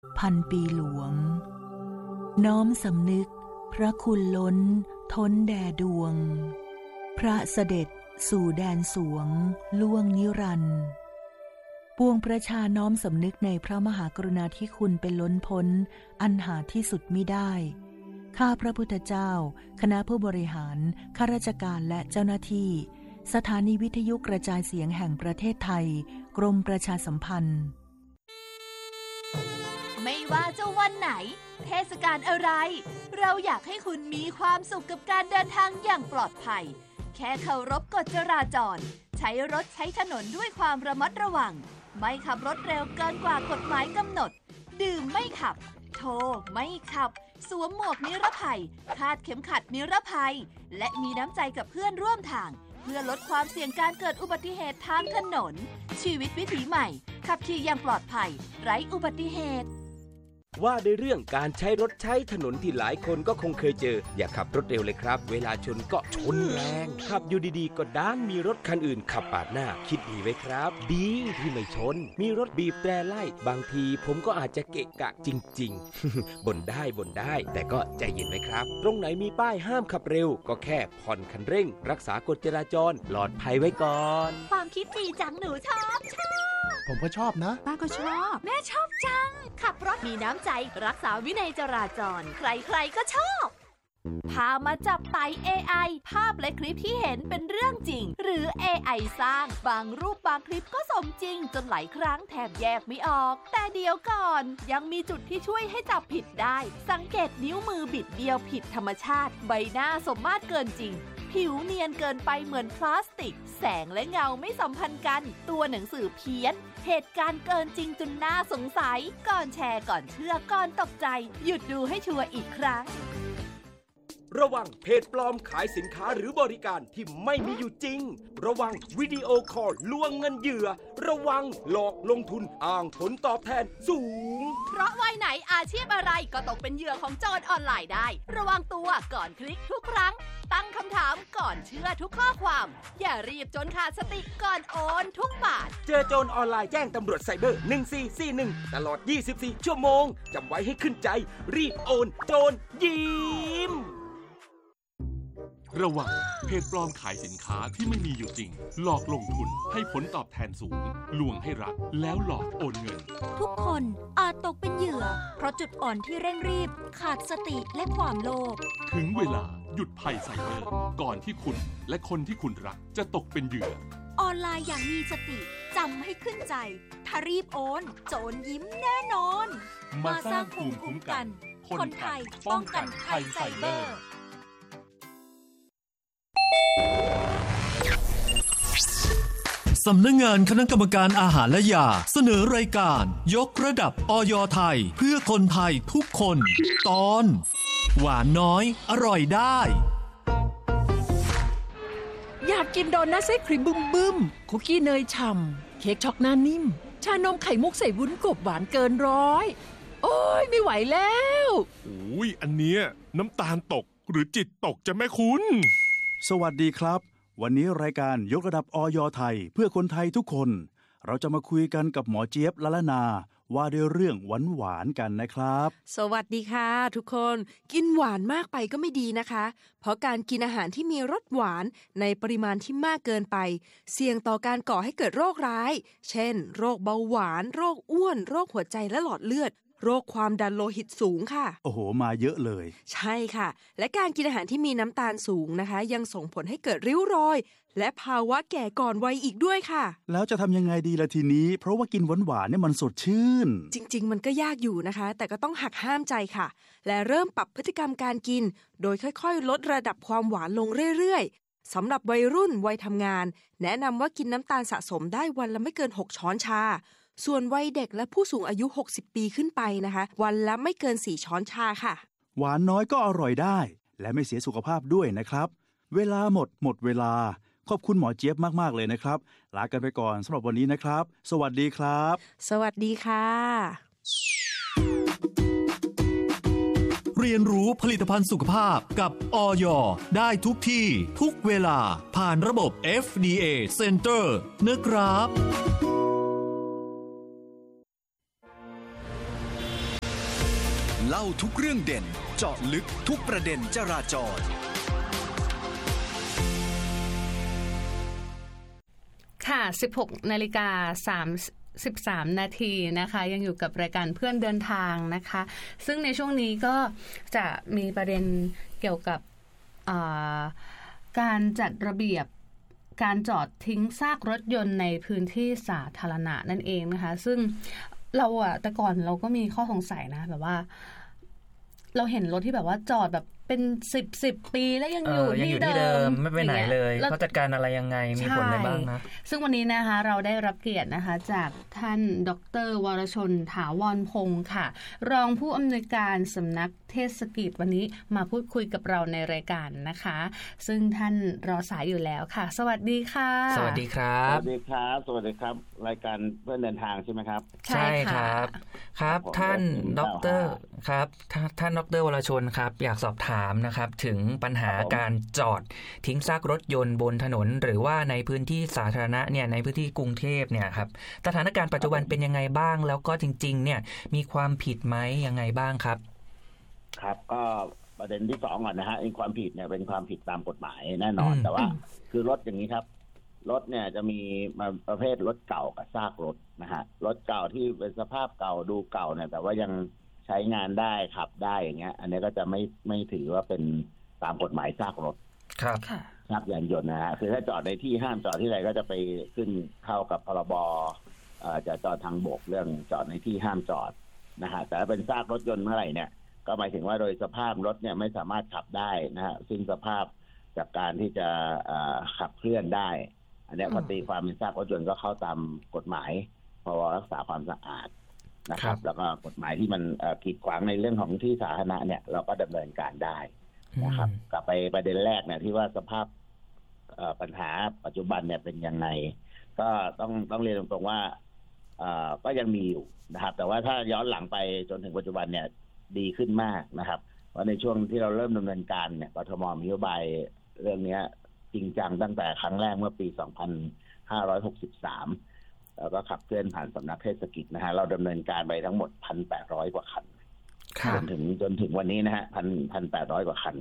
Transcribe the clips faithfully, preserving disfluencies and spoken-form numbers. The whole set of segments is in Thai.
พันปีหลวงน้อมสำนึกพระคุณล้นท้นแด่ดวงพระเสด็จสู่แดนสวงล่วงนิรันดร์ปวงประชาน้อมสำนึกในพระมหากรุณาธิคุณเป็นล้นพ้นอันหาที่สุดมิได้ข้าพระพุทธเจ้าคณะผู้บริหารข้าราชการและเจ้าหน้าที่สถานีวิทยุกระจายเสียงแห่งประเทศไทยกรมประชาสัมพันธ์ไม่ว่าจะวันไหนเทศกาลอะไรเราอยากให้คุณมีความสุขกับการเดินทางอย่างปลอดภัยแค่เคารพกฎจราจรใช้รถใช้ถนนด้วยความระมัดระวังไม่ขับรถเร็วเกินกว่ากฎหมายกำหนดดื่มไม่ขับโทรไม่ขับสวมหมวกนิรภัยคาดเข็มขัดนิรภัยและมีน้ำใจกับเพื่อนร่วมทางเพื่อลดความเสี่ยงการเกิดอุบัติเหตุทางถนนชีวิตวิถีใหม่ขับขี่อย่างปลอดภัยไร้อุบัติเหตุว่าในเรื่องการใช้รถใช้ถนนที่หลายคนก็คงเคยเจออย่าขับรถเร็วเลยครับเวลาชนก็ชนแรงขับอยู่ดีๆก็ด้านมีรถคันอื่นขับปาดหน้าคิดดีไว้ครับดีที่ไม่ชนมีรถบีบแตรไล่บางทีผมก็อาจจะเกะกะจริงๆ บ่นได้บ่นได้แต่ก็ใจเย็นไว้ครับตรงไหนมีป้ายห้ามขับเร็วก็แค่ผ่อนคันเร่งรักษากฎจราจรปลอดภัยไว้ก่อนความคิดดีจังหนูชอบชอบผมก็ชอบนะป้าก็ชอบแม่ชอบจังขับรถมีน้ำใจรักษาวินัยจราจรใครๆก็ชอบพามาจับไต่ เอ ไอ ภาพและคลิปที่เห็นเป็นเรื่องจริงหรือ เอ ไอ สร้างบางรูปบางคลิปก็สมจริงจนหลายครั้งแทบแยกไม่ออกแต่เดี๋ยวก่อนยังมีจุดที่ช่วยให้จับผิดได้สังเกตนิ้วมือบิดเบี้ยวผิดธรรมชาติใบหน้าสมมาตรเกินจริงผิวเนียนเกินไปเหมือนพลาสติกแสงและเงาไม่สัมพันธ์กันตัวหนังสือเพี้ยนเหตุการณ์เกินจริงจนน่าสงสัยก่อนแชร์ก่อนเชื่อก่อนตกใจหยุดดูให้ชัวร์อีกครั้งระวังเพจปลอมขายสินค้าหรือบริการที่ไม่มีอยู่จริงระวังวิดีโอคอลลวงเงินเหยื่อระวังหลอกลงทุนอ้างผลตอบแทนสูงเพราะวัยไหนอาชีพอะไรก็ตกเป็นเหยื่อของโจรออนไลน์ได้ระวังตัวก่อนคลิกทุกครั้งตั้งคำถามก่อนเชื่อทุกข้อความอย่ารีบจนขาดสติก่อนโอนทุกบาทเจอโจรออนไลน์แจ้งตำรวจไซเบอร์หนึ่งสี่สี่หนึ่งตลอดยี่สิบสี่ชั่วโมงจำไว้ให้ขึ้นใจรีบโอนโจรยิ้มระวังเพจปลอมขายสินค้าที่ไม่มีอยู่จริงหลอกลงทุนให้ผลตอบแทนสูงลวงให้รักแล้วหลอกโอนเงินทุกคนอาจตกเป็นเหยื่อเพราะจุดอ่อนที่เร่งรีบขาดสติและความโลภถึงเวลาหยุดภัยไซเบอร์ก่อนที่คุณและคนที่คุณรักจะตกเป็นเหยื่อออนไลน์อย่างมีสติจำให้ขึ้นใจถ้ารีบโอนโจรยิ้มแน่นอนมาสร้างภูมิคุ้มกันคนไทยป้องกันภัยไซเบอร์สำนักงานคณะกรรมการอาหารและยาเสนอรายการยกระดับอย.ไทยเพื่อคนไทยทุกคนตอนหวานน้อยอร่อยได้อยากกินโดนัทไส้ครีมบึ้มบึ้มคุกกี้เนยฉ่ำเค้กช็อกหน้านิ่มชานมไข่มุกใส่วุ้นกบหวานเกินร้อยโอ้ยไม่ไหวแล้วอุ้ยอันเนี้ยน้ำตาลตกหรือจิตตกจะแม่คุณสวัสดีครับวันนี้รายการยกระดับอย.ไทยเพื่อคนไทยทุกคนเราจะมาคุยกันกับหมอเจี๊ยบละละนาว่าด้วยเรื่องหวานหวานกันนะครับสวัสดีค่ะทุกคนกินหวานมากไปก็ไม่ดีนะคะเพราะการกินอาหารที่มีรสหวานในปริมาณที่มากเกินไปเสี่ยงต่อการก่อให้เกิดโรคร้ายเช่นโรคเบาหวานโรคอ้วนโรคหัวใจและหลอดเลือดโรคความดันโลหิตสูงค่ะโอ้โหมาเยอะเลยใช่ค่ะและการกินอาหารที่มีน้ำตาลสูงนะคะยังส่งผลให้เกิดริ้วรอยและภาวะแก่ก่อนวัยอีกด้วยค่ะแล้วจะทำยังไงดีล่ะทีนี้เพราะว่ากินหวานๆเนี่ยมันสดชื่นจริงๆมันก็ยากอยู่นะคะแต่ก็ต้องหักห้ามใจค่ะและเริ่มปรับพฤติกรรมการกินโดยค่อยๆลดระดับความหวานลงเรื่อยๆสำหรับวัยรุ่นวัยทำงานแนะนำว่ากินน้ำตาลสะสมได้วันละไม่เกินหกช้อนชาส่วนวัยเด็กและผู้สูงอายุหกสิบปีขึ้นไปนะคะวันละไม่เกินสี่ช้อนชาค่ะหวานน้อยก็อร่อยได้และไม่เสียสุขภาพด้วยนะครับเวลาหมดหมดเวลาขอบคุณหมอเจี๊ยบมากๆเลยนะครับลากันไปก่อนสำหรับวันนี้นะครับสวัสดีครับสวัสดีค่ะเรียนรู้ผลิตภัณฑ์สุขภาพกับอย.ได้ทุกที่ทุกเวลาผ่านระบบ เอฟ ดี เอ Center นะครับเล่าทุกเรื่องเด่นเจาะลึกทุกประเด็นจราจรค่ะ สิบหกนาฬิกาสามสิบสาม นาทีนะคะยังอยู่กับรายการเพื่อนเดินทางนะคะซึ่งในช่วงนี้ก็จะมีประเด็นเกี่ยวกับการจัดระเบียบการจอดทิ้งซากรถยนต์ในพื้นที่สาธารณะนั่นเองนะคะซึ่งเราอะแต่ก่อนเราก็มีข้อสงสัยนะแบบว่าเราเห็นรถที่แบบว่าจอดแบบเป็นสิบสิบปีแล้วยังอยู่ที่เดิมไม่ไปไหนเลยเขาจัดการอะไรยังไงมีผลอะไรบ้างนะซึ่งวันนี้นะคะเราได้รับเกียรตินะคะจากท่านดร.วรชนถาวรพงศ์ค่ะรองผู้อำนวยการสำนักเทศกิจวันนี้มาพูดคุยกับเราในรายการนะคะซึ่งท่านรอสายอยู่แล้วค่ะสวัสดีค่ะสวัสดีครับสวัสดีครับสวัสดีครับรายการเพื่อนเดินทางใช่ไหมครับใช่ครับครับท่านดร.ครับท่านดร.วรชนครับอยากสอบถามนะครับถึงปัญหาการจอดทิ้งซากรถยนต์บนถนนหรือว่าในพื้นที่สาธารณะเนี่ยในพื้นที่กรุงเทพเนี่ยครับสถานการณ์ปัจจุบันเป็นยังไงบ้างแล้วก็จริงๆเนี่ยมีความผิดไหมยังไงบ้างครับครับก็ประเด็นที่สองก่อนนะฮะความผิดเนี่ยเป็นความผิดตามกฎหมายแน่นอนแต่ว่าคือรถอย่างนี้ครับรถเนี่ยจะมีมาประเภทรถเก่ากับซากรถนะฮะรถเก่าที่เป็นสภาพเก่าดูเก่าเนี่ยแต่ว่ายังใช้งานได้ขับได้อย่างเงี้ยอันนี้ก็จะไม่ไม่ถือว่าเป็นตามกฎหมายซากรถครับซากยานยนต์นะฮะคือถ้าจอดในที่ห้ามจอดที่ไหนก็จะไปขึ้นเข้ากับพรบจะจอดทางบกเรื่องจอดในที่ห้ามจอดนะฮะแต่ถ้าเป็นซากรถยนต์เมื่อไหร่เนี่ยก็หมายถึงว่าโดยสภาพรถเนี่ยไม่สามารถขับได้นะฮะซึ่งสภาพจากการที่จะขับเคลื่อนได้อันนี้พอตีความเป็นซากรถยนต์ก็เข้าตามกฎหมายพรบรักษาความสะอาดนะครับแล้วก็กฎหมายที่มันกีดขวางในเรื่องของที่สาธารณะเนี่ยเราก็ดำเนินการได้นะครับกลับไปประเด็นแรกเนี่ยที่ว่าสภาพปัญหาปัจจุบันเนี่ยเป็นยังไงก็ต้องต้องเรียนตรงๆว่าก็ยังมีอยู่นะครับแต่ว่าถ้าย้อนหลังไปจนถึงปัจจุบันเนี่ยดีขึ้นมากนะครับเพราะในช่วงที่เราเริ่มดำเนินการเนี่ยกทมมีนโยบายเรื่องนี้จริงจังตั้งแต่ครั้งแรกเมื่อปีสองพันห้าร้อยหกสิบสามแล้วก็ขับเคลื่อนผ่านสำนักเทศกิจนะฮะเราดำเนินการไปทั้งหมด หนึ่งพันแปดร้อย กว่าคันจนถึงจนถึงวันนี้นะฮะ หนึ่งพันแปดร้อย กว่าคัน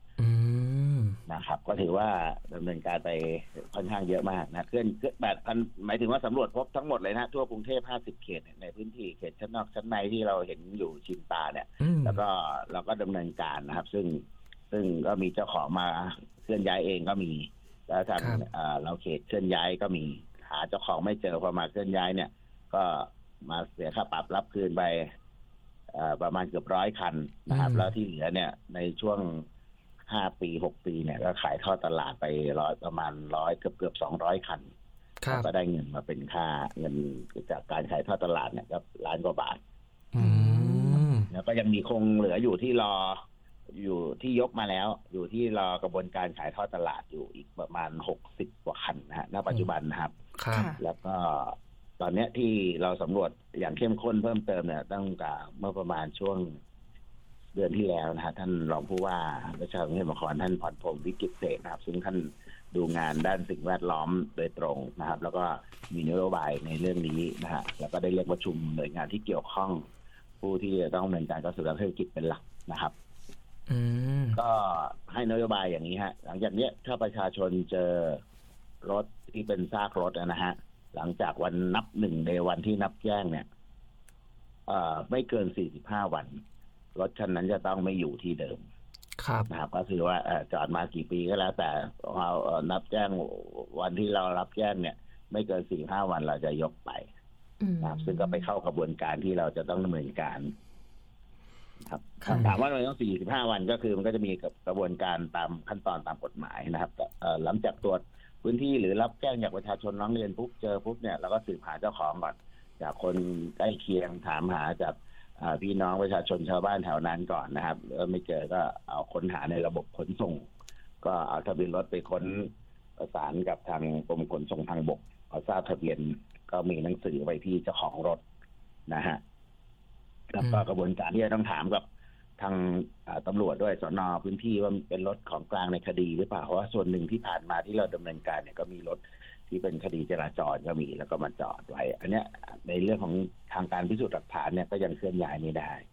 นะครับก็ถือว่าดำเนินการไปค่อนข้างเยอะมากนะเคลื่อนแปดพันหมายถึงว่าสำรวจพบทั้งหมดเลยนะทั่วกรุงเทพห้าสิบเขตในพื้นที่เขตชั้นนอกชั้นในที่เราเห็นอยู่ชินตาเนี่ยแล้วก็เราก็ดำเนินการนะครับซึ่งซึ่งก็มีเจ้าของมาเคลื่อนย้ายเองก็มีแล้วทางเราเขตเคลื่อนย้ายก็มีหาเจ้าของไม่เจอพอมาเคลื่อนย้ายเนี่ยก็มาเสียค่าปรับรับคืนไปประมาณเกือบร้อยคันนะครับแล้วที่เหลือเนี่ยในช่วงห้าปีหกปีเนี่ยก็ขายทอดตลาดไปร้อยประมาณร้อยเกือบเกือบสองร้อยคันก็ได้เงินมาเป็นค่าเงินจากการขายทอดตลาดเนี่ยก็ล้านกว่าบาทแล้วก็ยังมีคงเหลืออยู่ที่รออยู่ที่ยกมาแล้วอยู่ที่รอกระบวนการขายทอดตลาดอยู่อีกประมาณหกสิบกว่าคันนะฮะณปัจจุบันนะครับแล้วก็ตอนนี้ที่เราสำรวจอย่างเข้มข้นเพิ่มเติมเนี่ยตั้งแต่เมื่อประมาณช่วงเดือนที่แล้วนะฮะท่านรองผู้ว่าราชการกรุงเทพมหานครท่านผ่อนพรหมวิกิตเศษนะครับซึ่งท่านดูงานด้านสิ่งแวดล้อมโดยตรงนะครับแล้วก็มีนโยบายในเรื่องนี้นะฮะแล้วก็ได้เรียกประชุมหน่วยงานที่เกี่ยวข้องผู้ที่จะต้องดำเนินการกับสุขภาพเศรษฐกิจเป็นหลักนะครับก็ให้นโยบายอย่างนี้ฮะหลังจากนี้ถ้าประชาชนเจอรถที่เป็นซากรถนะฮะหลังจากวันนับหนึ่งในวันที่นับแจ้งเนี่ยเอ่อไม่เกินสี่สิบห้าวันรถคันนั้นจะต้องไม่อยู่ที่เดิมครับนะครับก็คือว่าจอดมากี่ปีก็แล้วแต่เรานับแจ้งวันที่เรารับแจ้งเนี่ยไม่เกินสี่ห้าวันเราจะยกไปนะครับซึ่งก็ไปเข้ากระบวนการที่เราจะต้องดำเนินการครับถามว่าเราต้องสี่สิบห้าวันก็คือมันก็จะมีกระบวนการตามขั้นตอนตามกฎหมายนะครับหลังจากตรวจพื้นที่หรือรับแจ้งจากประชาชนร้องเรียนปุ๊บเจอปุ๊บเนี่ยเราก็สืบหาเจ้าของก่อนจากคนใกล้เคียงถามหาจากพี่น้องประชาชนชาวบ้านแถวนั้นก่อนนะครับแล้วไม่เจอก็เอาค้นหาในระบบขนส่งก็เอาทะเบียนรถไปค้นประสานกับทางกรมขนส่งทางบกเอาทราบทะเบียนก็มีหนังสือไปที่เจ้าของรถนะฮะแล้วก็กระบวนการที่จะต้องถามกับทางตำรวจด้วยสน.พื้นที่ว่าเป็นรถของกลางในคดีหรือเปล่าเพราะว่าส่วนหนึ่งที่ผ่านมาที่เราดำเนินการเนี่ยก็มีรถที่เป็นคดีจราจรก็มีแล้วก็มาจอดไว้อันเนี้ยในเรื่องของทางการพิสูจน์หลักฐานเนี่ยก็ยังเคลื่อนย้ายไม่ได้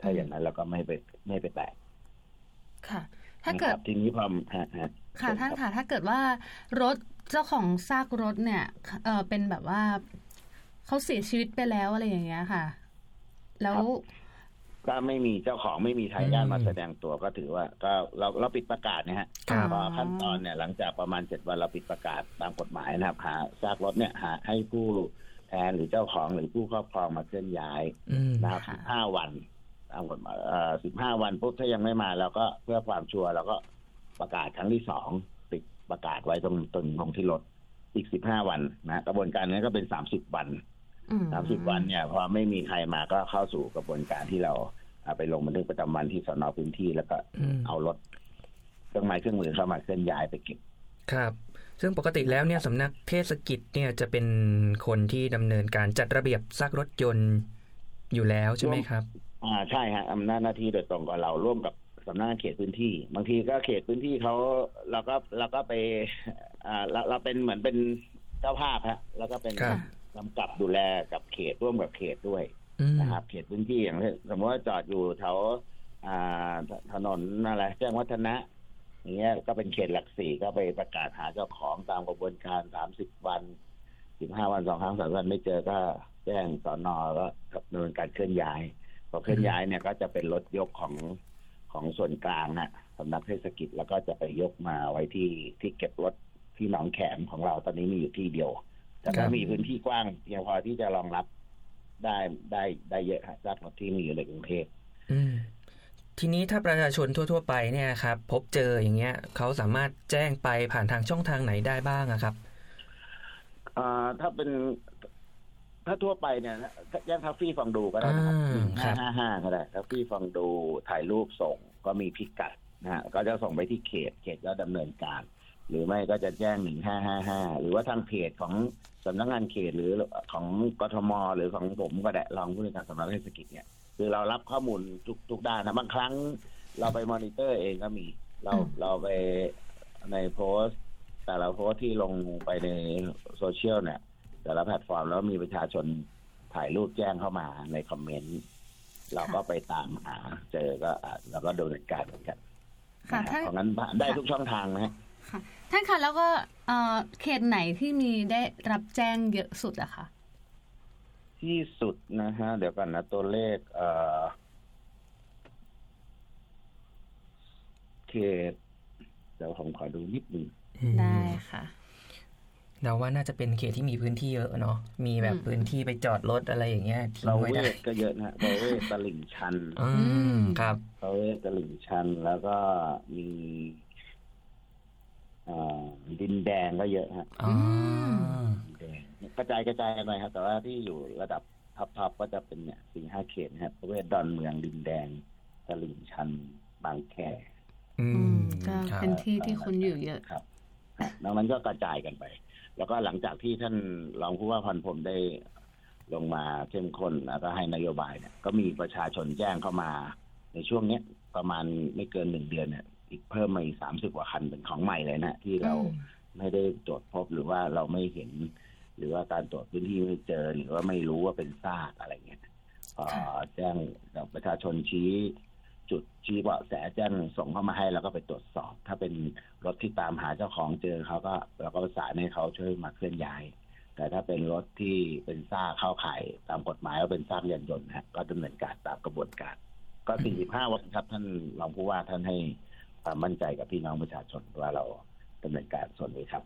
ถ้าอย่างนั้นเราก็ไม่ไปไม่ไปแตะค่ะถ้าเกิดทีนี้พอค่ะท่านค่ะถ้าเกิดว่ารถเจ้าของซากรถเนี่ยเออเป็นแบบว่าเขาเสียชีวิตไปแล้วอะไรอย่างเงี้ยค่ะแล้วก็ไม่มีเจ้าของไม่มีทายาทมาแสดงตัวก็ถือว่าก็เราเราปิดประกาศนะฮะพอขั้นตอนเนี่ยหลังจากประมาณเจ็ดวันเราปิดประกาศตามกฎหมายนะครับหาซากรถเนี่ยหาให้ผู้แทนหรือเจ้าของหรือผู้ครอบครองมาเคลื่อนย้ายนะครับสิบห้าวันตามกฎหมายเอ่อสิบห้าวันปุ๊บถ้ายังไม่มาเราก็เพื่อความชัวร์เราก็ประกาศครั้งที่สองปิดประกาศไว้ตรงตรงตรงที่รถอีกสิบห้าวันนะกระบวนการนี้ก็เป็นสามสิบวันสามสิบวันเนี่ยพอไม่มีใครมาก็เข้าสู่กระบวนการที่เราไปลงบันทึกประจำวันที่สน.พื้นที่แล้วก็เอารถเครื่องไม้เครื่องมือเข้ามาเคลื่อนย้ายไปเก็บครับซึ่งปกติแล้วเนี่ยสำนักเทศกิจเนี่ยจะเป็นคนที่ดำเนินการจัดระเบียบซากรถยนต์อยู่แล้วใช่ไหมครับอ่าใช่ฮะอำนาจหน้าที่โดยตรงกับเราร่วมกับสำนักงานเขตพื้นที่บางทีก็เขตพื้นที่เขาเราก็เราก็ไปอ่าเราเราเป็นเหมือนเป็นเจ้าภาพฮะแล้วก็เป็นกำกับดูแลกับเขตร่วมกับเขตด้วยนะครับเขตพื้นที่อย่างเช่นสมมติว่าจอดอยู่แถวถนนอะไรแจ้งวัฒนะอย่างเงี้ยก็เป็นเขตหลักสี่ก็ไปประกาศหาเจ้าของตามกระบวนการสามสิบวันสิบห้าวันสองครั้งสามวันไม่เจอก็แจ้งสน.แล้วดำเนินการเคลื่อนย้ายพอเคลื่อนย้ายเนี่ยก็จะเป็นรถยกของของส่วนกลางนะสำนักเทศกิจแล้วก็จะไปยกมาไว้ที่ที่เก็บรถที่หนองแขมของเราตอนนี้มีอยู่ที่เดียวแต่ก็มีพื้นที่กว้างเพียงพอที่จะรองรับได้ได้ได้เยอะจากรถที่มีอยู่ในกรุงเทพทีนี้ถ้าประชาชนทั่วๆไปเนี่ยครับพบเจออย่างเงี้ยเขาสามารถแจ้งไปผ่านทางช่องทางไหนได้บ้างครับอ่าถ้าเป็นถ้าทั่วไปเนี่ยแจ้งทัฟฟี่ฟังดูก็ได้นะครับห้าห้าห้าก็ได้ทัฟฟี่ฟังดูถ่ายรูปส่งก็มีพิกัดนะฮะก็จะส่งไปที่เขตเขตก็ดำเนินการหรือไม่ก็จะแจ้งหนึ่งห้าห้าห้าหรือว่าทางเพจของสำนักงานเขตหรือของกทมหรือของผมก็ได้รองผู้ในวยการสำนักเทศกิจเนี่ยคือเรารับข้อมูลทุกทุกด้านนะบางครั้งเราไปมอนิเตอร์เองก็มีเราเราไปในโพสต์แต่ละโพสต์ที่ลงไปในโซเชียลเนี่ยแต่ละแพลตฟอร์มแล้วมีประชาชนถ่ายรูปแจ้งเข้ามาในคอมเมนต์เราก็ไปตามหาเจอก็เราก็ดำเนินการเหมือนกันเพราะงั้นได้ทุกช่องทางนะค่ะท่านคะแล้วก็เขตไหนที่มีได้รับแจ้งเยอะสุดอะคะที่สุดนะฮะเดี๋ยวกันนะตัวเลขเอ่อเขตเดี๋ยวผมขอดูนิดนึงได้ค่ะเราว่าน่าจะเป็นเขตที่มีพื้นที่เยอะเนาะมีแบบพื้นที่ไปจอดรถอะไรอย่างเงี้ยทิ้งไว้ได้ก็เยอะนะบริเวณตลิ่งชันอืมครับบริเวณตลิ่งชันแล้วก็มีดินแดงก็เยอะฮะแดงกระจายกระจายหน่อยครับแต่ว่าที่อยู่ระดับท็อปๆก็จะเป็นเนี่ยสี่ห้าเขตนะครับประเวศดอนเมืองดินแดงตลิ่งชันบางแคอืมก็เป็นที่ที่คนอยู่เยอะครับดังนั้นก็กระจายกันไปแล้วก็หลังจากที่ท่านรองผู้ว่าพันพรหมได้ลงมาเข้มข้นแล้วก็ให้นโยบายเนี่ยก็มีประชาชนแจ้งเข้ามาในช่วงนี้ประมาณไม่เกินหนึ่งเดือนเนี่ยอีกเพิ่มมาอีกสามสิบกว่าคันเป็นของใหม่เลยนะที่เราไม่ได้ตรวจพบหรือว่าเราไม่เห็นหรือว่าการตรวจพื้นที่ไม่เจอหรือว่าไม่รู้ว่าเป็นซากอะไรเงี้ยแจ้งกับประชาชนชี้จุดชี้เบาะแสแจ้งส่งเข้ามาให้แล้วก็ไปตรวจสอบถ้าเป็นรถที่ตามหาเจ้าของเจอเขาก็เราก็ประสานให้เขาช่วยมาเคลื่อนย้ายแต่ถ้าเป็นรถที่เป็นซากเข้าข่ายตามกฎหมายว่าเป็นซากยานยนต์ฮะก็ดำเนินการตามกระบวนการก็สี่สิบห้าวันครับท่านรองผู้ว่าท่านให้ความมั่นใจกับพี่น้องประชาชนว่าเราดำเนินการส่วนนี้ครับ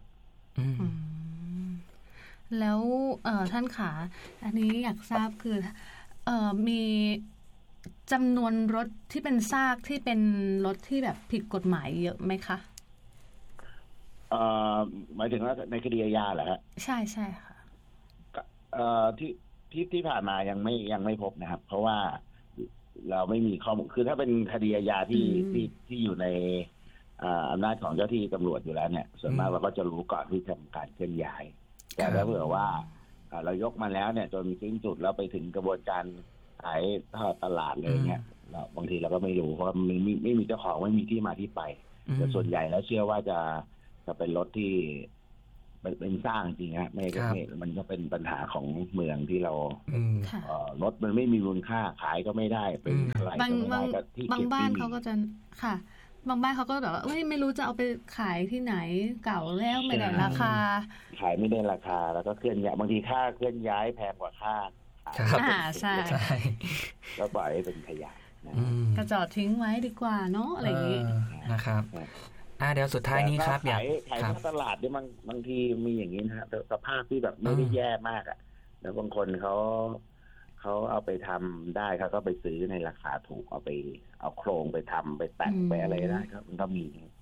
แล้วท่านขาอันนี้อยากทราบคือเอ่อมีจำนวนรถที่เป็นซากที่เป็นรถที่แบบผิดกฎหมายเยอะไหมคะเอ่อหมายถึงว่าในคดีอาญาเหรอฮะใช่ใช่ค่ะเอ่อที่ที่ที่ผ่านมายังไม่ยังไม่พบนะครับเพราะว่าเราไม่มีข้อมูลคือถ้าเป็นคดีอาญาที่ที่ที่อยู่ในอำนาจของเจ้าที่ตำรวจอยู่แล้วเนี่ยส่วนมากเราก็จะรู้ก่อนที่จะทำการเคลื่อนย้ายแต่ถ้าเผื่อว่าเรายกมาแล้วเนี่ยจนสิ้นสุดแล้วไปถึงกระบวนการขายทอดตลาดเลยเนี่ยเราบางทีเราก็ไม่รู้เพราะไม่ไม่ไม่มีเจ้าของไม่มีที่มาที่ไปแต่ส่วนใหญ่แล้วเชื่อว่าจะจะเป็นรถที่เป็นสร้างจริงฮะไม่ก็มันก็เป็นปัญหาของเมืองที่เรารถมันไม่มีมูลค่าขายก็ไม่ได้เป็นอะไรก็ไม่ได้ก็ที่บางบ้านเขาก็จะค่ะบางบ้านเขาก็แบบว่าเอ้ยไม่รู้จะเอาไปขายที่ไหนเก่าแล้วไม่ได้ราคาขายไม่ได้ราคาแล้วก็เคลื่อนย้ายบางทีค่าเคลื่อนย้ายแพงกว่าค่าอ่าใช่ก็ปล่อยให้เป็นขยะก็จอดทิ้งไว้ดีกว่าเนาะอะไรอย่างนี้นะครับอ่าเดี๋ยวสุดท้ายนี้ครับอยากขายในตลาดเนี่ยบางบางทีมีอย่างนี้นะฮะสภาพที่แบบไม่ได้แย่มากอ่ะแล้วบางคนเขาเขาเอาไปทำได้เขาก็ไปซื้อในราคาถูกเอาไปเอาโครงไปทำไปแต่งไปอะไรได้ครับมันก็มี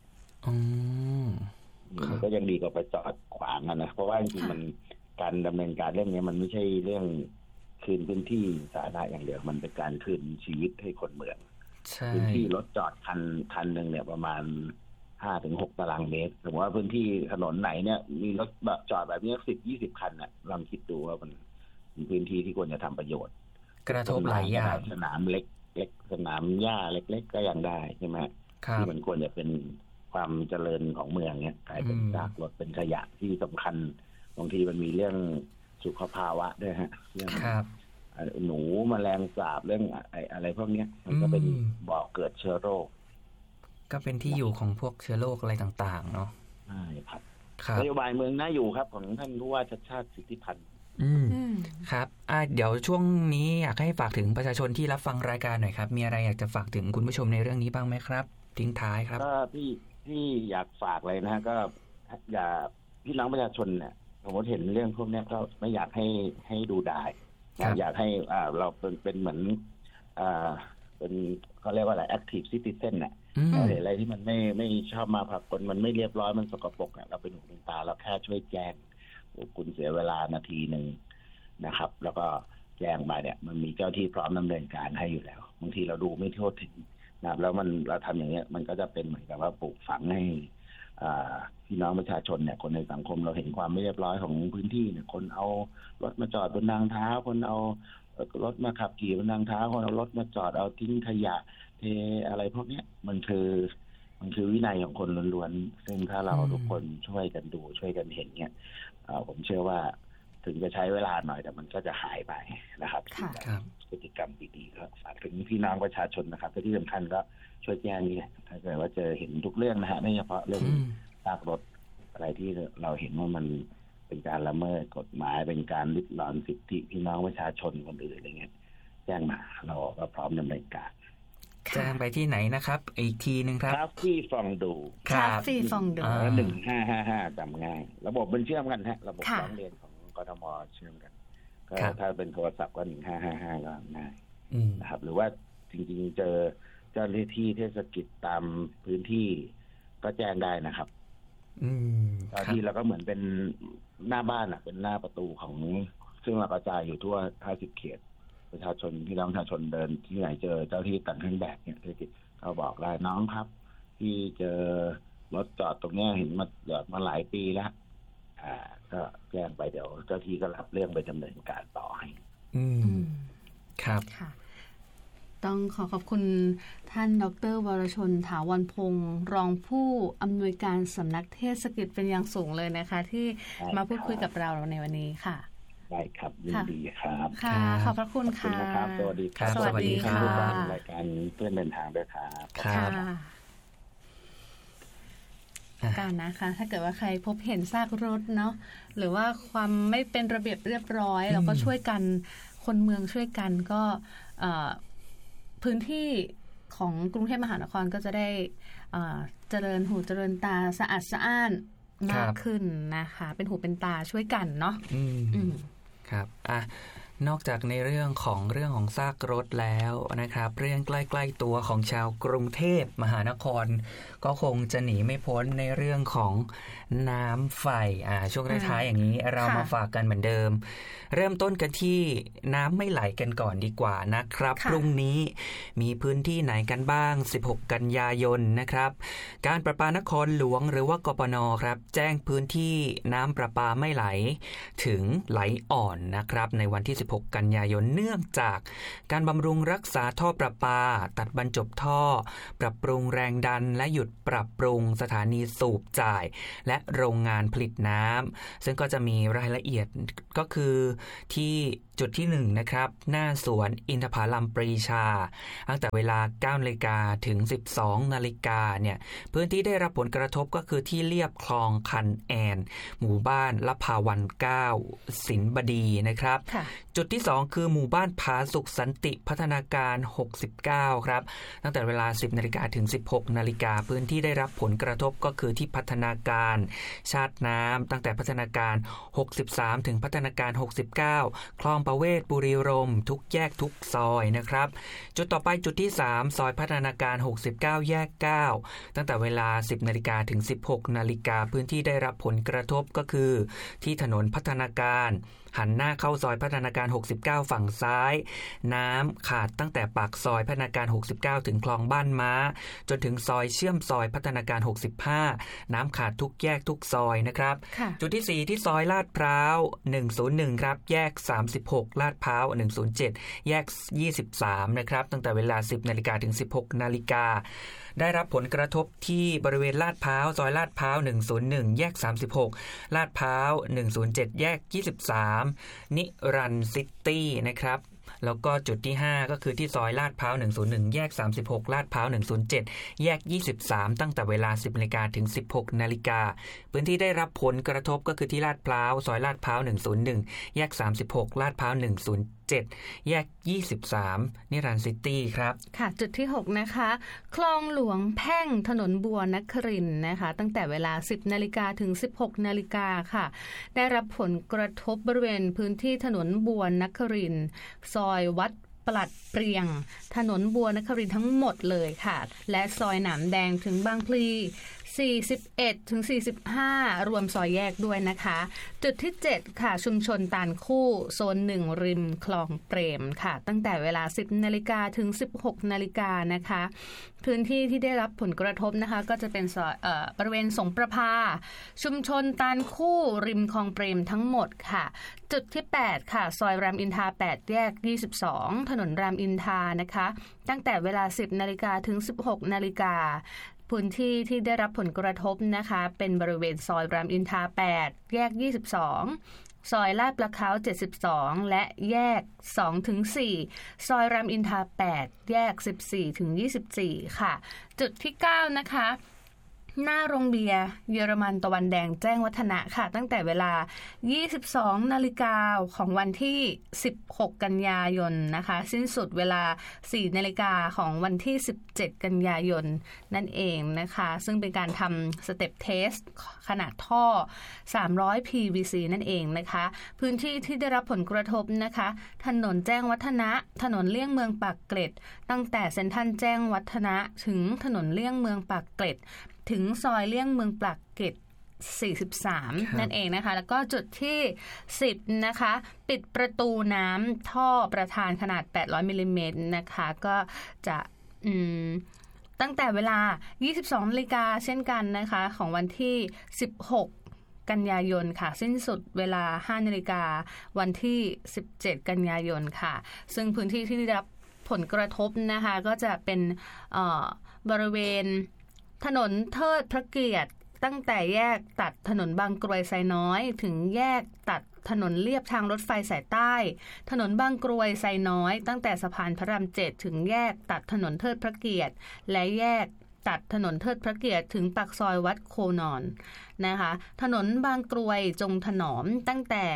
มันก็ยังดีกว่าไปจอดขวางกันนะเพราะว่าจริงๆมันการดำเนินการเรื่องนี้มันไม่ใช่เรื่องคืนพื้นที่สาธารณะอย่างเดียวมันเป็นการคืนชีวิตให้คนเมืองพื้นที่รถจอดคันคันหนึ่งเนี่ยประมาณห้าถึงหกตารางเมตรสมมติว่าพื้นที่ถนนไหนเนี่ยมีรถแบบจอดแบบนี้สิบยี่สิบคันน่ะลองคิดดูว่ามันมีพื้นที่ที่ควรจะทำประโยชน์กระทบหลายอย่างสนามเล็กเล็กสนามหญ้าเล็กๆก็ยังได้ใช่ไหมที่มันควรจะเป็นความเจริญของเมืองเนี่ยกลายเป็นจากรถเป็นขยะที่สำคัญบางทีมันมีเรื่องสุขภาวะด้วยฮะเรื่องหนูแมลงสาบเรื่องอะไรพวกนี้มันก็เป็นบ่อเกิดเชื้อโรคก็เป็นที่อยู่ของพวกเชื้อโรคอะไรต่างๆเนาะใช่ครับนโยบายเมืองน่าอยู่ครับของท่านผู้ว่าชัชชาติสิทธิพันธ์อืมครับอ่าเดี๋ยวช่วงนี้อยากให้ฝากถึงประชาชนที่รับฟังรายการหน่อยครับมีอะไรอยากจะฝากถึงคุณผู้ชมในเรื่องนี้บ้างไหมครับทิ้งท้ายครับก็พี่พี่อยากฝากเลยนะก็อย่าพี่น้องประชาชนเนี่ยผมเห็นเรื่องพวกนี้ก็ไม่อยากให้ให้ดูดายอยากให้อ่าเราเป็นเป็นเหมือนอ่าเป็นเขาเรียกว่าอะไร active citizen เนี่ยอะไรที่มันไม่ไม่ชอบมาพากลมันไม่เรียบร้อยมันสกปรกเนี่ยเราเป็นหูเป็นตาเราแค่ช่วยแจ้งคุณเสียเวลานาทีหนึ่งนะครับแล้วก็แจ้งมาเนี่ยมันมีเจ้าที่พร้อมดำเนินการให้อยู่แล้วบางทีเราดูไม่ทั่วถึงนะแล้วมันเราทำอย่างเงี้ยมันก็จะเป็นเหมือนกับว่าปลูกฝังให้พี่น้องประชาชนเนี่ยคนในสังคมเราเห็นความไม่เรียบร้อยของพื้นที่เนี่ยคนเอารถมาจอดบนทางเท้าคนเอารถมาขับขี่บนทางเท้าคนเอารถมาจอดเอาทิ้งขยะเทอะไรพวกเนี้ยมันคือมันคือวินัยของคนล้วนๆซึ่งถ้าเราทุกคนช่วยกันดูช่วยกันเห็นเนี่ยผมเชื่อว่าถึงจะใช้เวลาหน่อยแต่มันก็จะหายไปนะครับพฤติกรรมดีๆก็ฝากถึงพี่น้องประชาชนนะครับที่สำคัญก็ช่วยแจ้งนี่ถ้าเกิดว่าเจอเห็นทุกเรื่องนะฮะไม่เฉพาะเรื่องซากรถอะไรที่เราเห็นว่ามันเป็นการละเมิดกฎหมายเป็นการริดรอนสิทธิพี่น้องประชาชนคนอื่นอะไรเงี้ยแจ้งมาเราก็พร้อมดำเนินการแจ้งไปที่ไหนนะครับอีกทีนึงครับคาเฟ่ฟองดูคาเฟ่ฟองดูหนึ่งห้าห้าห้าจำง่ายระบบมันเชื่อมกันฮะระบบร้องเรียนของกทมเชื่อมกันก็ถ้าเป็นโทรศัพท์ก็หนึ่งห้าห้าห้าก็ง่ายนะครับหรือว่าจริงๆเจอเจ้าหน้าที่เทศกิจตามพื้นที่ก็แจ้งได้นะครับเจ้าที่เราก็เหมือนเป็นหน้าบ้านอ่ะเป็นหน้าประตูของซึ่งเรากระจายอยู่ทั่วห้าสิบเขตประชาชนที่น้องประชาชนเดินที่ไหนเจอเจ้าที่แต่งเครื่องแบบเนี่ยเขาบอกได้น้องครับที่เจอรถจอดตรงนี้เห็นมาจอดมาหลายปีแล้วอ่าก็แจ้งไปเดี๋ยวเจ้าที่ก็รับเรื่องไปดำเนินการต่อให้อืมครับค่ะต้องขอขอบคุณท่านดร.วรชนถาวรพงศ์รองผู้อำนวยการสำนักเทศกิจเป็นอย่างสูงเลยนะคะที่มาพูดคุยกับเราในวันนี้ค่ะได้ครับยินดีครับค่ะขอบพระคุณค่ะครับสวัสดีครับสวัสดีค่ะรายการเพื่อนเดินทางด้วยครับค่ะการนะคะถ้าเกิดว่าใครพบเห็นซากรถเนาะหรือว่าความไม่เป็นระเบียบเรียบร้อยเราก็ช่วยกันคนเมืองช่วยกันก็พื้นที่ของกรุงเทพมหานครก็จะได้เจริญหูเจริญตาสะอาดสะอ้านมากขึ้นนะคะเป็นหูเป็นตาช่วยกันเนาะครับอ่ะนอกจากในเรื่องของเรื่องของซากรถแล้วนะครับเรื่องใกล้ๆตัวของชาวกรุงเทพมหานครก็คงจะหนีไม่พ้นในเรื่องของน้ำไฟอ่าช่วงท้ายๆอย่างนี้เรามาฝากกันเหมือนเดิมเริ่มต้นกันที่น้ำไม่ไหลกันก่อนดีกว่านะครับพรุ่งนี้มีพื้นที่ไหนกันบ้างสิบหกกันยายนนะครับการประปานครหลวงหรือว่ากปนครับแจ้งพื้นที่น้ำประปาไม่ไหลถึงไหลอ่อนนะครับในวันที่สิบหกกันยายนเนื่องจากการบำรุงรักษาท่อประปาตัดบรรจบท่อปรับปรุงแรงดันและหยุดปรับปรุงสถานีสูบจ่ายและโรงงานผลิตน้ำซึ่งก็จะมีรายละเอียดก็คือที่จุดที่หนึ่งนะครับหน้าสวนอินทผลัมปรีชาตั้งแต่เวลา เก้านาฬิกา ถึง สิบสองนาฬิกาเนี่ยพื้นที่ได้รับผลกระทบก็คือที่เลียบคลองคันแอนหมู่บ้านละภาวันเก้าสินบดีนะครับจุดที่สองคือหมู่บ้านผาสุขสันติพัฒนาการหกสิบเก้าครับตั้งแต่เวลา สิบนาฬิกา ถึง สิบหกนาฬิกาพื้นที่ได้รับผลกระทบก็คือที่พัฒนาการชาติน้ำตั้งแต่พัฒนาการหกสิบสามถึงพัฒนาการหกสิบเก้าคลองประเวศบุรีรมย์ทุกแยกทุกซอยนะครับจุดต่อไปจุดที่สามซอยพัฒนาการหกสิบเก้าแยกเก้าตั้งแต่เวลา สิบนาฬิกา ถึง สิบหกนาฬิกาพื้นที่ได้รับผลกระทบก็คือที่ถนนพัฒนาการหันหน้าเข้าซอยพัฒนาการหกสิบเก้าฝั่งซ้ายน้ำขาดตั้งแต่ปากซอยพัฒนาการหกสิบเก้าถึงคลองบ้านม้าจนถึงซอยเชื่อมซอยพัฒนาการหกสิบห้าน้ำขาดทุกแยกทุกซอยนะครับจุดที่สี่ที่ซอยลาดพร้าวหนึ่งศูนย์หนึ่งครับแยกสามสิบหกลาดพร้าวหนึ่งศูนย์เจ็ดแยกยี่สิบสามนะครับตั้งแต่เวลา สิบนาฬิกา ถึง สิบหกนาฬิกาได้รับผลกระทบที่บริเวณลาดพร้าวซอยลาดพร้าวหนึ่งศูนย์หนึ่งแยกสามสิบหกลาดพร้าวหนึ่งศูนย์เจ็ดแยกยี่สิบสามนิรันดร์ซิตี้นะครับแล้วก็จุดที่ห้าก็คือที่ซอยลาดพร้าวหนึ่งศูนย์หนึ่งแยกสามสิบหกลาดพร้าวหนึ่งศูนย์เจ็ดแยกยี่สิบสามตั้งแต่เวลา สิบนาฬิกา ถึง สิบหกนาฬิกาพื้นที่ได้รับผลกระทบก็คือที่ลาดพร้าวซอยลาดพร้าวหนึ่งศูนย์หนึ่งแยกสามสิบหกลาดพร้าวหนึ่งศูนย์เจ็ดแยกยี่สิบสามนิรันดร์ซิตี้ครับค่ะจุดที่หกนะคะคลองหลวงแพ่งถนนบัวนครินทร์นะคะตั้งแต่เวลา สิบนาฬิกา ถึง สิบหกนาฬิกาค่ะได้รับผลกระทบบริเวณพื้นที่ถนนบัวนครินทร์ซอยวัดปลัดเปรียงถนนบัวนครินทร์ทั้งหมดเลยค่ะและซอยหนามแดงถึงบางพลีสี่สิบเอ็ดถึงสี่สิบห้ารวมซอยแยกด้วยนะคะจุดที่เจ็ดค่ะชุมชนตาลคู่โซนหนึ่งริมคลองเปรมค่ะตั้งแต่เวลา สิบนาฬิกา ถึง สิบหกนาฬิกานะคะพื้นที่ที่ได้รับผลกระทบนะคะก็จะเป็นซอยเอ่อบริเวณสงประภาชุมชนตาลคู่ริมคลองเปรมทั้งหมดค่ะจุดที่แปดค่ะซอยรามอินทราแปดแยกยี่สิบสองถนนรามอินทรานะคะตั้งแต่เวลา สิบนาฬิกา ถึง สิบหกนาฬิกาพื้นที่ที่ได้รับผลกระทบนะคะเป็นบริเวณซอยรามอินทราแปดแยกยี่สิบสองซอยลาดประเขาเจ็ดสิบสองและแยก สองถึงสี่ ซอยรามอินทราแปดแยก สิบสี่ถึงยี่สิบสี่ค่ะจุดที่เก้านะคะหน้าโรงเบียร์เยอรมันตะวันแดงแจ้งวัฒนะค่ะตั้งแต่เวลา ยี่สิบสองนาฬิกาของวันที่ สิบหกกันยายนนะคะสิ้นสุดเวลา สี่นาฬิกาของวันที่ สิบเจ็ดกันยายนนั่นเองนะคะซึ่งเป็นการทำสเต็ปเทสขนาดท่อสามร้อย พี วี ซี นั่นเองนะคะพื้นที่ที่ได้รับผลกระทบนะคะถนนแจ้งวัฒนะถนนเลี่ยงเมืองปากเกร็ดตั้งแต่เซ็นทรัลแจ้งวัฒนะถึงถนนเลี่ยงเมืองปากเกร็ดถึงซอยเลี่ยงเมืองปากเกร็ดสี่สิบสามนั่นเองนะคะแล้วก็จุดที่สิบนะคะปิดประตูน้ำท่อประธานขนาดแปดร้อยมิลลิเมตรนะคะก็จะอืมตั้งแต่เวลา ยี่สิบสองนาฬิกาเช่นกันนะคะของวันที่สิบหกกันยายนค่ะสิ้นสุดเวลา ห้านาฬิกาวันที่สิบเจ็ดกันยายนค่ะซึ่งพื้นที่ที่ได้รับผลกระทบนะคะก็จะเป็นเอ่อบริเวณถนนเทิดพระเกียรติตั้งแต่แยกตัดถนนบางกรวยไซน้อยถึงแยกตัดถนนเลียบทางรถไฟสายใต้ถนนบางกรวยไซน้อยตั้งแต่สะพานพระรามเจ็ดถึงแยกตัดถนนเทิดพระเกียรติและแยกตัดถนนเทิดพระเกียรติถึงปากซอยวัดโคนอนนะคะถนนบางกรวยจงถนอมตั้งแต่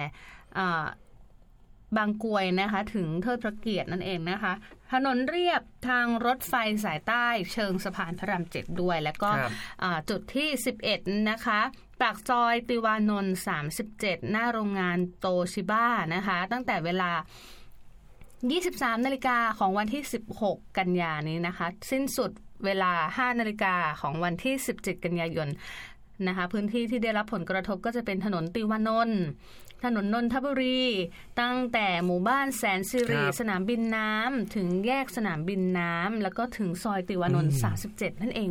บางกรวยนะคะถึงเทิดพระเกียรตินั่นเองนะคะถนนเรียบทางรถไฟสายใต้เชิงสะพานพระรามเจ็ดด้วยแล้วก็จุดที่สิบเอ็ดนะคะปากซอยติวานนท์สามสิบเจ็ดหน้าโรงงานโตชิบ้านะคะตั้งแต่เวลา ยี่สิบสามนาฬิกาของวันที่สิบหกกันยายนนี้นะคะสิ้นสุดเวลา ห้านาฬิกาของวันที่สิบเจ็ดกันยายนนะคะพื้นที่ที่ได้รับผลกระทบก็จะเป็นถนนติวานนท์ถนนนนทบุรีตั้งแต่หมู่บ้านแสนสิริสนามบินน้ำถึงแยกสนามบินน้ำแล้วก็ถึงซอยติวานนท์สามสิบเจ็ดนั่นเองค่ะ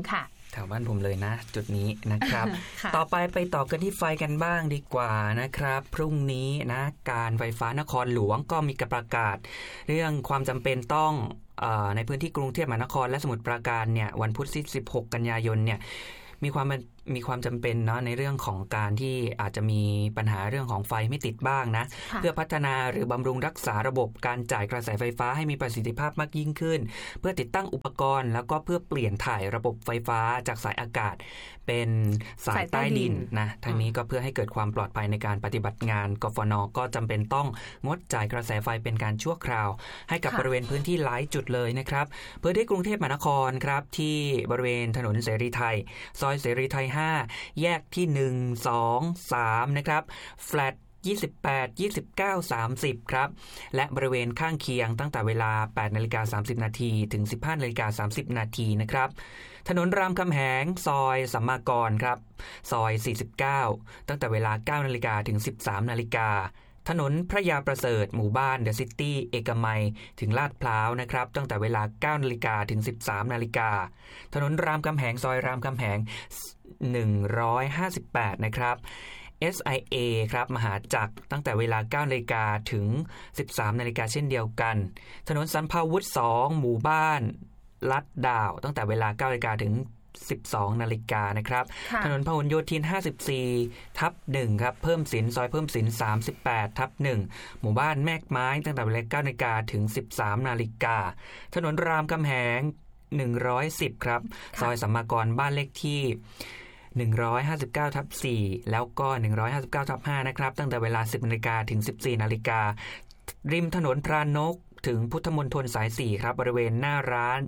แถวบ้านผมเลยนะจุดนี้นะครับ ต่อไปไปต่อกันที่ไฟกันบ้างดีกว่านะครับพรุ่งนี้นะการไฟฟ้านครหลวงก็มีการประกาศเรื่องความจำเป็นต้องเอ่อในพื้นที่กรุงเทพมหานครและสมุทรปราการเนี่ยวันพุธที่สิบหกกันยายนเนี่ยมีความมีความจำเป็นเนาะในเรื่องของการที่อาจจะมีปัญหาเรื่องของไฟไม่ติดบ้างนะเพื่อพัฒนาหรือบำรุงรักษาระบบการจ่ายกระแสไฟฟ้าให้มีประสิทธิภาพมากยิ่งขึ้นเพื่อติดตั้งอุปกรณ์แล้วก็เพื่อเปลี่ยนถ่ายระบบไฟฟ้าจากสายอากาศเป็นสายใต้ดินนะทั้งนี้ก็เพื่อให้เกิดความปลอดภัยในการปฏิบัติงานกฟน.ก็จำเป็นต้องงดจ่ายกระแสไฟเป็นการชั่วคราวให้กับบริเวณพื้นที่หลายจุดเลยนะครับพื้นที่กรุงเทพมหานครครับที่บริเวณถนนเสรีไทยซอยเสรีไทยห้าแยกที่หนึ่ง สอง สามนะครับแฟลตยี่สิบแปด ยี่สิบเก้า สามสิบครับและบริเวณข้างเคียงตั้งแต่เวลา แปดนาฬิกาสามสิบนาทีถึง สิบห้านาฬิกาสามสิบนาทีนะครับถนนรามคำแหงซอยสัมมากรครับซอยสี่สิบเก้าตั้งแต่เวลา เก้านาฬิกาถึง สิบสามนาฬิกาถนนพระยาประเสริฐหมู่บ้านเดอะซิตี้เอกมัยถึงลาดพร้าวนะครับตั้งแต่เวลา เก้านาฬิกาถึง สิบสามนาฬิกาถนนรามคำแหงซอยรามคำแหงหนึ่งร้อยห้าสิบแปดนะครับ เอส ไอ เอ ครับมหาจักรตั้งแต่เวลา เก้านาฬิกาถึง สิบสามนาฬิกาเช่นเดียวกันถนนสันพาวุธสองหมู่บ้านลัดดาวตั้งแต่เวลา เก้านาฬิกาถึง สิบสองนาฬิกานะครับถนนพหลโยธิน ห้าสิบสี่ทับหนึ่ง ครับเพิ่มสินซอยเพิ่มสิน สามสิบแปดทับหนึ่ง หมู่บ้านแมกไม้ตั้งแต่เวลา เก้านาฬิกาถึง สิบสามนาฬิกาถนนรามคำแหงหนึ่งร้อยสิบครับซอยสัมมากรบ้านเลขที่หนึ่งร้อยห้าสิบเก้าทับสี่ แล้วก็หนึ่งร้อยห้าสิบเก้าทับห้านะครับตั้งแต่เวลา สิบนาฬิกาถึง สิบสี่นาฬิการิมถนนพรานกถึงพุทธมณฑลสายสี่ครับบริเวณหน้าร้าน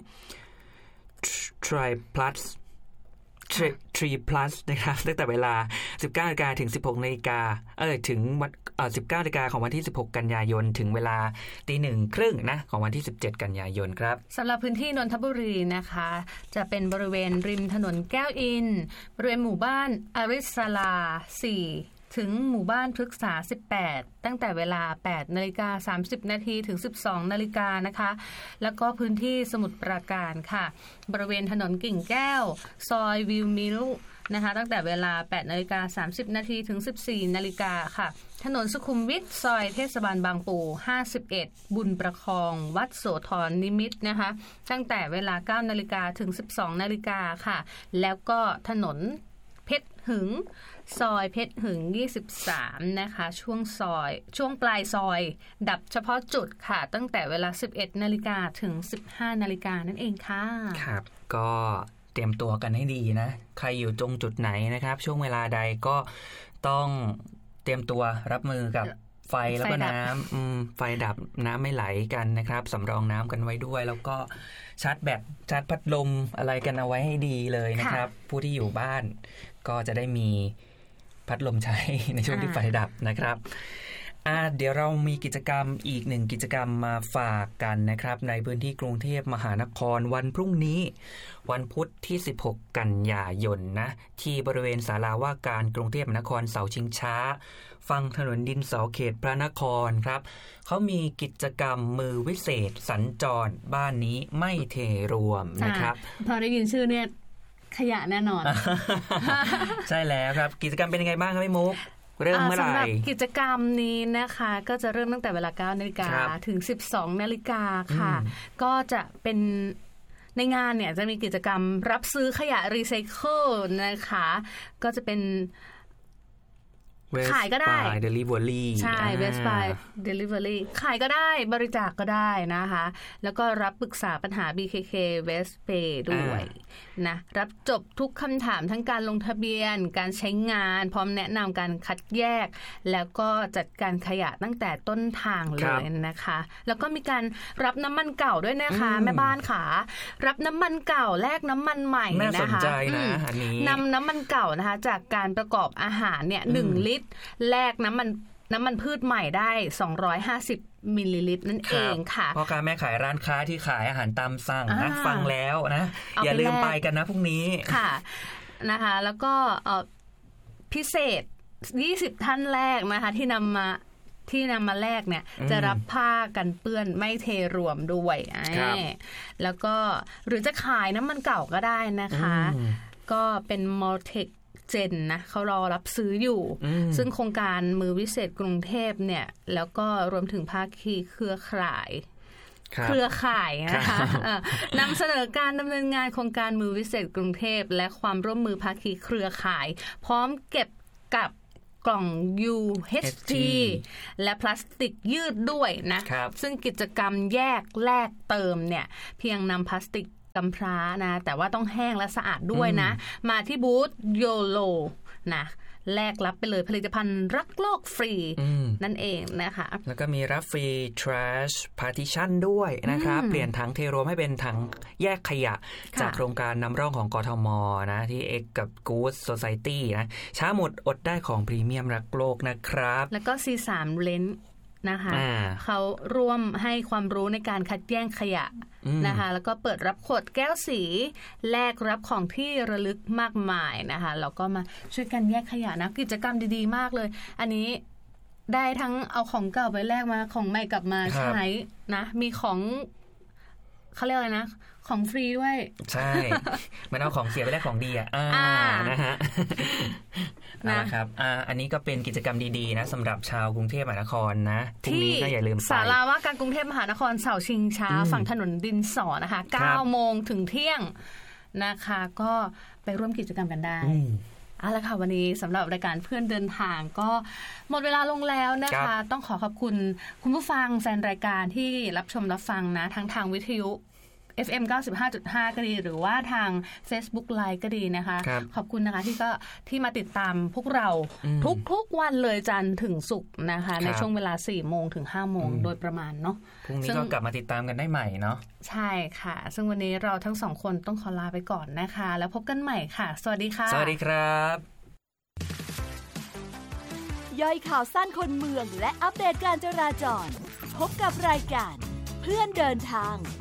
Tri Plusทรี plus นะครับตั้งแต่เวลา สิบเก้านาฬิกาถึง สิบหกนาฬิกาเออถึงวันเอ่อสิบเก้านาฬิกาของวันที่สิบหกกันยายนถึงเวลาตีหนึ่งครึ่งนะของวันที่สิบเจ็ดกันยายนครับสำหรับพื้นที่นนทบุรีนะคะจะเป็นบริเวณริมถนนแก้วอินบริเวณหมู่บ้านอริสลาสี่ถึงหมู่บ้านพฤกษาสิบแปดตั้งแต่เวลา แปดนาฬิกาสามสิบนาทีถึง สิบสองนาฬิกานะคะแล้วก็พื้นที่สมุทรปราการค่ะบริเวณถนนกิ่งแก้วซอยวิวมิลนะคะตั้งแต่เวลา แปดนาฬิกาสามสิบนาทีถึง สิบสี่นาฬิกาค่ะถนนสุขุมวิทซอยเทศบาลบางปูห้าสิบเอ็ดบุญประคองวัดโสธรนิมิตรนะคะตั้งแต่เวลา เก้านาฬิกาถึง สิบสองนาฬิกาค่ะแล้วก็ถนนเพชรหึงซอยเพชรหึงยี่สิบสามนะคะช่วงซอยช่วงปลายซอยดับเฉพาะจุดค่ะตั้งแต่เวลา สิบเอ็ดนาฬิกาถึง สิบห้านาฬิกานั่นเองค่ะครับก็เตรียมตัวกันให้ดีนะใครอยู่ตรงจุดไหนนะครับช่วงเวลาใดก็ต้องเตรียมตัวรับมือกับไฟแล้วก็น้ำอืมไฟดับน้ำไม่ไหลกันนะครับสำรองน้ำกันไว้ด้วยแล้วก็ชาร์จแบตชาร์จพัดลมอะไรกันเอาไว้ให้ดีเลยนะครับผู้ที่อยู่บ้านก็จะได้มีพัดลมใช้ในช่วงที่ไฟดับนะครับอ่าเดี๋ยวเรามีกิจกรรมอีกหนึ่งกิจกรรมมาฝากกันนะครับในพื้นที่กรุงเทพมหานครวันพรุ่งนี้วันพุธที่สิบหกกันยายนนะที่บริเวณศาลาว่าการกรุงเทพมหานครเสาชิงช้าฝั่งถนนดินสอเขตพระนครครับเขามีกิจกรรมมือวิเศษสัญจรบ้านนี้ไม่เทรวมนะครับพอได้ยินชื่อเนี่ยขยะแน่นอนใช่แล้วครับกิจกรรมเป็นยังไงบ้างครับพี่มุกเริ่มเมื่อไหร่สำหรับกิจกรรมนี้นะคะก็จะเริ่มตั้งแต่เวลา เก้านาฬิกาถึง สิบสองนาฬิกาค่ะก็จะเป็นในงานเนี่ยจะมีกิจกรรมรับซื้อขยะรีไซเคิลนะคะก็จะเป็นขายก็ได้ Best Buy Delivery ใช่ Best Buy Delivery ขายก็ได้บริจาคก็ได้นะคะแล้วก็รับปรึกษาปัญหา บี เค เค West Pay ด้วยนะรับจบทุกคำถามทั้งการลงทะเบียนการใช้งานพร้อมแนะนำการคัดแยกแล้วก็จัดการขยะตั้งแต่ต้นทางเลยนะคะแล้วก็มีการรับน้ำมันเก่าด้วยนะคะแม่บ้านค่ะรับน้ำมันเก่าแลกน้ำมันใหม่นะคะน่าสนใจนะอันนี้นำน้ำมันเก่านะคะจากการประกอบอาหารเนี่ยหนึ่งลิตรแลกน้ำมันน้ำมันพืชใหม่ได้สองร้อยห้าสิบมิลลิลิตรนั่นเองค่ะพ่อค้าแม่ขายร้านค้าที่ขายอาหารตามสั่งนะฟังแล้วนะอย่าลืมไปกันนะพรุ่งนี้ค่ะนะคะแล้วก็พิเศษยี่สิบท่านแรกนะคะที่นำมาที่นำมาแลกเนี่ยจะรับผ้ากันเปื้อนไม่เทรวมด้วยแล้วก็หรือจะขายน้ำมันเก่าก็ได้นะคะก็เป็นมอเทคเจนนะเขารอรับซื้ออยู่ซึ่งโครงการมือวิเศษกรุงเทพเนี่ยแล้วก็รวมถึงภาคีเครือข่ายเครือข่ายนะคะนำเสนอการดำเนินงานโครงการมือวิเศษกรุงเทพและความร่วมมือภาคีเครือข่ายพร้อมเก็บกับกล่อง ยู เอช ที และพลาสติกยืดด้วยนะซึ่งกิจกรรมแยกแลกเติมเนี่ยเพียงนำพลาสติกกำพร้านะแต่ว่าต้องแห้งและสะอาดด้วยนะมาที่บูธโยโลนะแลกรับไปเลยผลิตภัณฑ์รักโลกฟรีนั่นเองนะคะแล้วก็มีรับฟรี trash partition ด้วยนะครับเปลี่ยนถังเทรวมให้เป็นถังแยกขยะจากโครงการนำร่องของกทมนะที่ X กับ Good Society นะช้าหมดอดได้ของพรีเมียมรักโลกนะครับแล้วก็ ซี สาม Lens นะคะเขาร่วมให้ความรู้ในการคัดแยกขยะนะคะแล้วก็เปิดรับขวดแก้วสีแลกรับของที่ระลึกมากมายนะคะแล้วก็มาช่วยกันแยกขยะนะกิจกรรมดีๆมากเลยอันนี้ได้ทั้งเอาของเก่าไปแลกมาของใหม่กลับมาใช้นะมีของเขาเรียกอะไรนะของฟรีด้วยใช่มันเอาของเสียไปแลกของดีอ่ะนะฮะนะครับอ่าอันนี้ก็เป็นกิจกรรมดีๆนะสำหรับชาวกรุงเทพมหานครนะพรุ่งนี้ก็อย่าลืมไปศาลาว่าการกรุงเทพมหานครเสาชิงช้าฝั่งถนนดินสอนะคะเก้าโมงถึงเที่ยงนะคะก็ไปร่วมกิจกรรมกันได้เอาละค่ะวันนี้สำหรับรายการเพื่อนเดินทางก็หมดเวลาลงแล้วนะคะต้องขอขอบคุณคุณผู้ฟังแฟนรายการที่รับชมรับฟังนะทั้งทางวิทยุเอฟ เอ็ม เก้าสิบห้าจุดห้า ก็ดีหรือว่าทาง Facebook Live ก็ดีนะคะขอบคุณนะคะที่ก็ที่มาติดตามพวกเราทุกๆวันเลยจันทร์ถึงศุกร์นะคะในช่วงเวลา สี่โมงถึง ห้าโมงโดยประมาณเนาะพรุ่งนี้ก็กลับมาติดตามกันได้ใหม่เนาะใช่ค่ะซึ่งวันนี้เราทั้งสองคนต้องขอลาไปก่อนนะคะแล้วพบกันใหม่ค่ะสวัสดีค่ะสวัสดีครับย่อยข่าวสั้นคนเมืองและอัปเดตการจราจรพบกับรายการเพื่อนเดินทาง